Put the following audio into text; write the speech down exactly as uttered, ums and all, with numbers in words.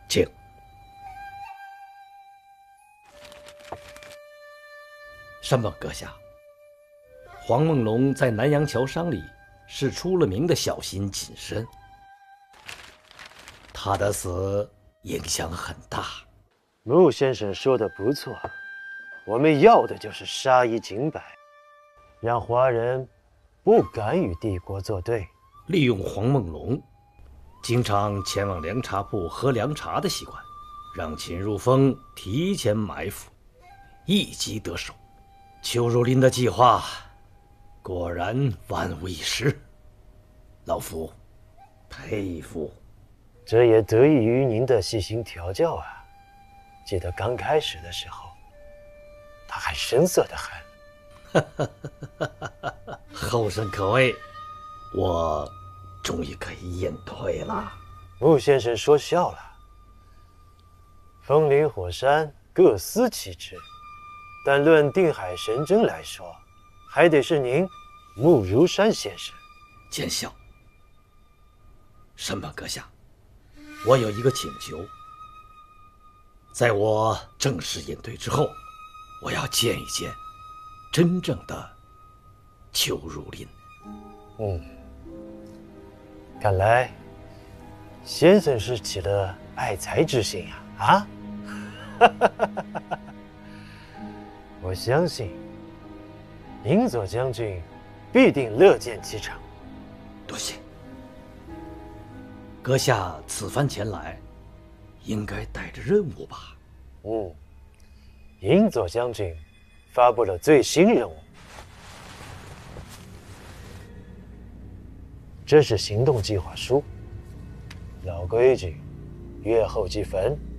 请。山本阁下，黄梦龙在南洋桥商里是出了名的小心谨慎，他的死影响很大。 穆先生说的不错，我们要的就是杀一儆百，让华人不敢与帝国作对。 利用黄梦龙经常前往凉茶铺喝凉茶的习惯，让秦如风提前埋伏，一击得手。邱如林的计划果然万无一失，老夫佩服。 这也得益于您的细心调教啊！记得刚开始的时候，他还生涩得很。 后生可畏，我终于可以隐退了。 穆先生说笑了，风林火山各司其职，但论定海神针来说，还得是您穆如山先生。 见笑。山本阁下，我有一个请求，在我正式隐退之后，我要见一见真正的邱如林。 嗯，看来先生是起了爱才之心呀！啊，我相信银佐将军必定乐见其成。 多谢。阁下此番前来，应该带着任务吧？ 嗯，银佐将军发布了最新任务，这是行动计划书。老规矩，月后祭坟。